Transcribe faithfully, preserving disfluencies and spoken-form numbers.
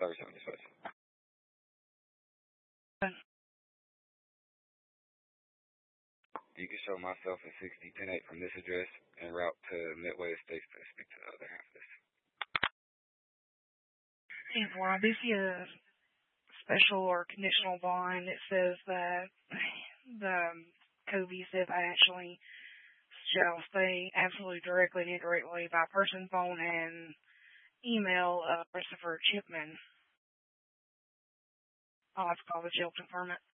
thirty-seven dispatch. You can show myself at sixty ten eight from this address and route to Midway Estates to speak to the other half of this. Well, this is a special or conditional bond. It says that the cohesive actually shall say absolutely directly and indirectly by person, phone, and email of Christopher Chipman. I'll have to call the jail to confirm it.